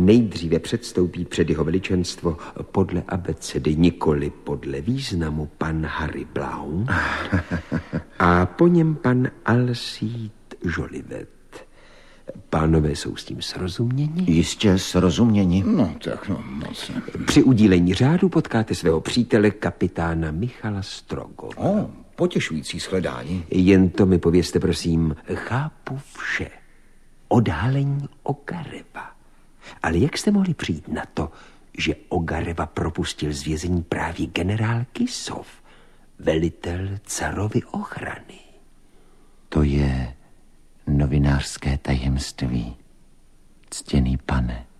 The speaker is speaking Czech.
nejdříve předstoupí před jeho veličenstvo podle abecedy, nikoli podle významu, pan Harry Blount a po něm pan Alcide Jolivet. Pánové jsou s tím srozuměni? Jistě srozuměni. No, tak no, moc ne. Při udílení řádu potkáte svého přítele, kapitána Michala Strogova. Potěšující shledání. Jen to mi povězte, prosím, chápu vše. Odhalení Ogareva. Ale jak jste mohli přijít na to, že Ogareva propustil z vězení právě generál Kisov, velitel carovy ochrany? To je novinářské tajemství, ctěný pane.